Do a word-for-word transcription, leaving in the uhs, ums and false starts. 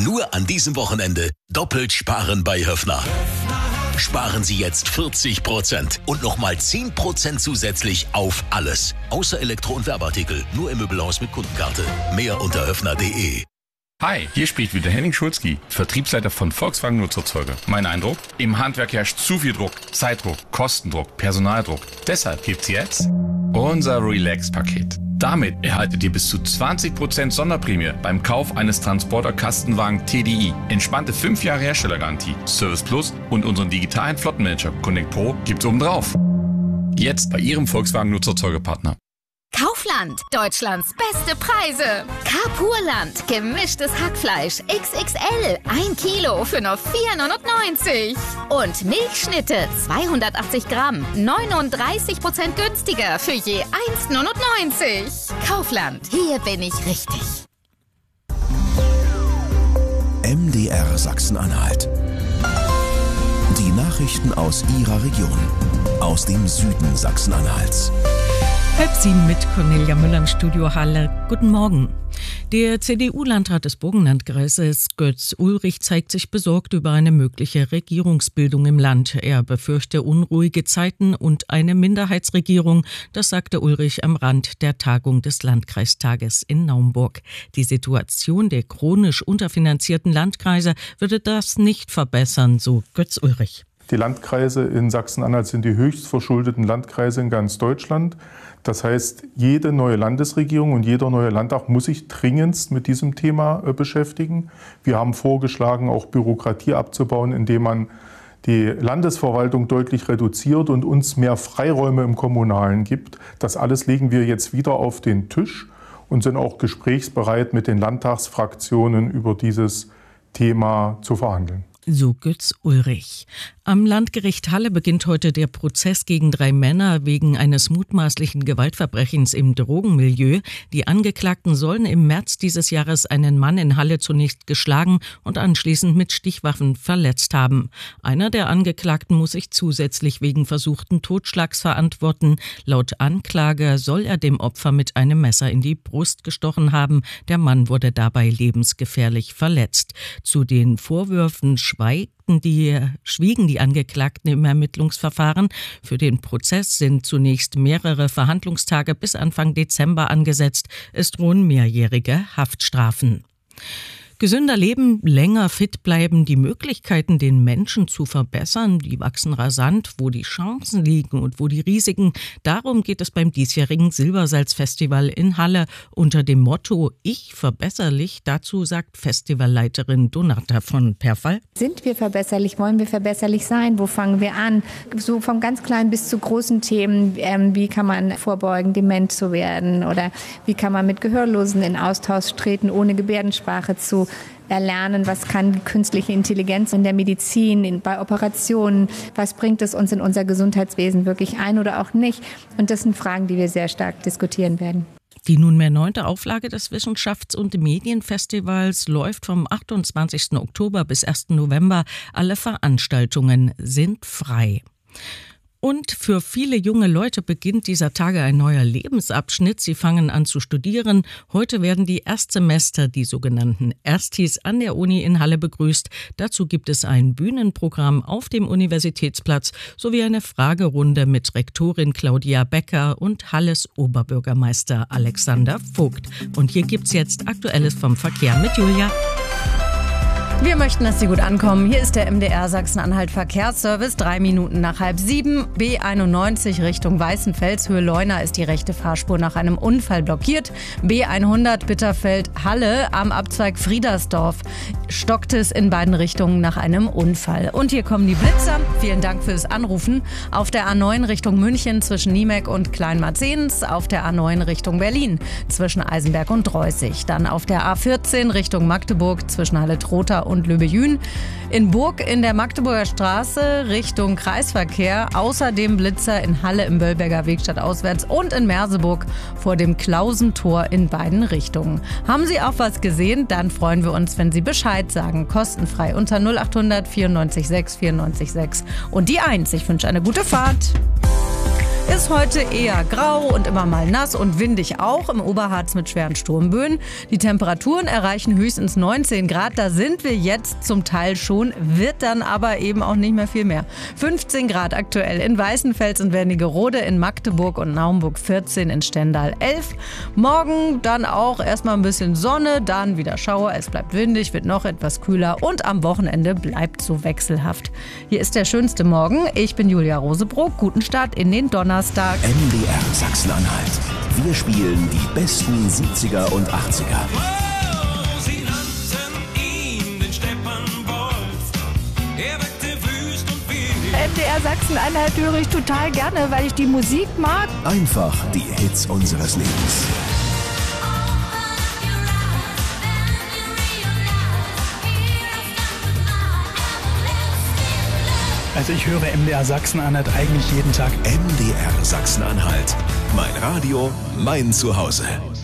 Nur an diesem Wochenende doppelt sparen bei Höffner. Sparen Sie jetzt vierzig Prozent und nochmal zehn Prozent zusätzlich auf alles. Außer Elektro- und Werbeartikel. Nur im Möbelhaus mit Kundenkarte. Mehr unter höffner punkt de. Hi, hier spricht wieder Henning Schulzki, Vertriebsleiter von Volkswagen Nutzerzeuger. Mein Eindruck? Im Handwerk herrscht zu viel Druck, Zeitdruck, Kostendruck, Personaldruck. Deshalb gibt's jetzt unser Relax-Paket. Damit erhaltet ihr bis zu zwanzig Prozent Sonderprämie beim Kauf eines Transporter-Kastenwagen T D I. Entspannte fünf Jahre Herstellergarantie, Service Plus und unseren digitalen Flottenmanager Connect Pro gibt's obendrauf. Jetzt bei Ihrem Volkswagen Nutzerzeugerpartner. Kaufland, Deutschlands beste Preise. Carpurland, gemischtes Hackfleisch X X L, ein Kilo für nur vier neunundneunzig. Und Milchschnitte, zweihundertachtzig Gramm, neununddreißig Prozent günstiger für je eins neunundneunzig. Kaufland, hier bin ich richtig. M D R Sachsen-Anhalt. Die Nachrichten aus Ihrer Region, aus dem Süden Sachsen-Anhalts. Halb sieben mit Cornelia Müller im Studio Halle. Guten Morgen. Der C D U-Landrat des Burgenlandkreises Götz Ulrich zeigt sich besorgt über eine mögliche Regierungsbildung im Land. Er befürchte unruhige Zeiten und eine Minderheitsregierung. Das sagte Ulrich am Rand der Tagung des Landkreistages in Naumburg. Die Situation der chronisch unterfinanzierten Landkreise würde das nicht verbessern, so Götz Ulrich. Die Landkreise in Sachsen-Anhalt sind die höchst verschuldeten Landkreise in ganz Deutschland. Das heißt, jede neue Landesregierung und jeder neue Landtag muss sich dringendst mit diesem Thema beschäftigen. Wir haben vorgeschlagen, auch Bürokratie abzubauen, indem man die Landesverwaltung deutlich reduziert und uns mehr Freiräume im Kommunalen gibt. Das alles legen wir jetzt wieder auf den Tisch und sind auch gesprächsbereit, mit den Landtagsfraktionen über dieses Thema zu verhandeln. So Götz Ulrich. Am Landgericht Halle beginnt heute der Prozess gegen drei Männer wegen eines mutmaßlichen Gewaltverbrechens im Drogenmilieu. Die Angeklagten sollen im März dieses Jahres einen Mann in Halle zunächst geschlagen und anschließend mit Stichwaffen verletzt haben. Einer der Angeklagten muss sich zusätzlich wegen versuchten Totschlags verantworten. Laut Anklage soll er dem Opfer mit einem Messer in die Brust gestochen haben. Der Mann wurde dabei lebensgefährlich verletzt. Zu den Vorwürfen Schweigten die, schwiegen die Angeklagten im Ermittlungsverfahren. Für den Prozess sind zunächst mehrere Verhandlungstage bis Anfang Dezember angesetzt. Es drohen mehrjährige Haftstrafen. Gesünder leben, länger fit bleiben, die Möglichkeiten, den Menschen zu verbessern, die wachsen rasant, wo die Chancen liegen und wo die Risiken. Darum geht es beim diesjährigen Silbersalz-Festival in Halle unter dem Motto Ich verbesserlich. Dazu sagt Festivalleiterin Donata von Perfall. Sind wir verbesserlich? Wollen wir verbesserlich sein? Wo fangen wir an? So vom ganz kleinen bis zu großen Themen. Ähm, wie kann man vorbeugen, dement zu werden? Oder wie kann man mit Gehörlosen in Austausch treten, ohne Gebärdensprache zu erlernen, was kann die künstliche Intelligenz in der Medizin, in, bei Operationen, was bringt es uns in unser Gesundheitswesen wirklich ein oder auch nicht? Und das sind Fragen, die wir sehr stark diskutieren werden. Die nunmehr neunte Auflage des Wissenschafts- und Medienfestivals läuft vom achtundzwanzigsten Oktober bis ersten November. Alle Veranstaltungen sind frei. Und für viele junge Leute beginnt dieser Tage ein neuer Lebensabschnitt. Sie fangen an zu studieren. Heute werden die Erstsemester, die sogenannten Erstis, an der Uni in Halle begrüßt. Dazu gibt es ein Bühnenprogramm auf dem Universitätsplatz sowie eine Fragerunde mit Rektorin Claudia Becker und Halles Oberbürgermeister Alexander Vogt. Und hier gibt's jetzt Aktuelles vom Verkehr mit Julia. Wir möchten, dass Sie gut ankommen. Hier ist der M D R Sachsen-Anhalt Verkehrsservice. Drei Minuten nach halb sieben. B einundneunzig Richtung Weißenfels. Höhe Leuna ist die rechte Fahrspur nach einem Unfall blockiert. B hundert Bitterfeld-Halle am Abzweig Friedersdorf stockt es in beiden Richtungen nach einem Unfall. Und hier kommen die Blitzer. Vielen Dank fürs Anrufen. Auf der A neun Richtung München zwischen Niemek und Kleinmarzens. Auf der A neun Richtung Berlin zwischen Eisenberg und Dreußig. Dann auf der A vierzehn Richtung Magdeburg zwischen Halle-Trotha und Löbejün. In Burg in der Magdeburger Straße Richtung Kreisverkehr. Außerdem Blitzer in Halle im Böllberger Weg stadtauswärts und in Merseburg vor dem Klausentor in beiden Richtungen. Haben Sie auch was gesehen? Dann freuen wir uns, wenn Sie Bescheid sagen. Kostenfrei unter null acht hundert vierundneunzig sechs vierundneunzig sechs und die eins. Ich wünsche eine gute Fahrt. Ist heute eher grau und immer mal nass und windig auch, im Oberharz mit schweren Sturmböen. Die Temperaturen erreichen höchstens neunzehn Grad, da sind wir jetzt zum Teil schon, wird dann aber eben auch nicht mehr viel mehr. fünfzehn Grad aktuell in Weißenfels und Wernigerode, in Magdeburg und Naumburg vierzehn, in Stendal elf. Morgen dann auch erstmal ein bisschen Sonne, dann wieder Schauer, es bleibt windig, wird noch etwas kühler und am Wochenende bleibt so wechselhaft. Hier ist der schönste Morgen. Ich bin Julia Rosebrock. Guten Start in den Donnerstag. M D R Sachsen-Anhalt. Wir spielen die besten siebziger und achtziger. Sie nannten ihn den Steppenwolf. Er wirkte wüst und wild. M D R Sachsen-Anhalt höre ich total gerne, weil ich die Musik mag. Einfach die Hits unseres Lebens. Also ich höre M D R Sachsen-Anhalt eigentlich jeden Tag. M D R Sachsen-Anhalt. Mein Radio, mein Zuhause.